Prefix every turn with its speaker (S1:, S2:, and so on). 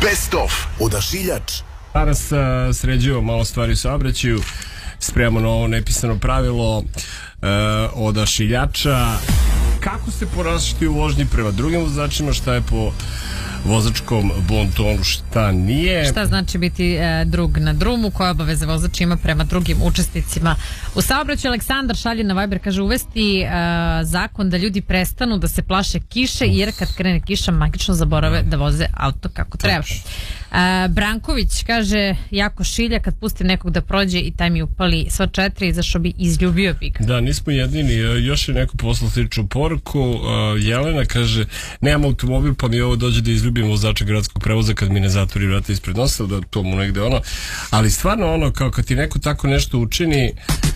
S1: Best of Odašiljač.
S2: Danas sređujemo malo stvari u saobraćaju, spremamo novo nepisano pravilo odašiljača. Kako ste ponašati u vožnji prema drugim vozačima, šta je po vozačkom bontonu, šta nije.
S3: Šta znači biti drug na drumu, koje obaveze vozač ima prema drugim učesnicima u saobraćaju. Aleksandar šalje na Viber, kaže uvesti zakon da ljudi prestanu da se plaše kiše, jer kad krene kiša magično zaborave da voze auto kako treba. Branković kaže jako šilja kad pusti nekog da prođe i taj mi upali sva četiri, izašao bi, izljubio bi ga.
S2: Da, nismo jedini, još je neko poslao sličnu poruku. Jelena kaže, nemam automobil pa mi ovo dođe da izljubim vozača gradskog prevoza kad mi ne zatvori vrata ispred nosa, da to mu negde ono, ali stvarno ono, kao kad ti neko tako nešto učini,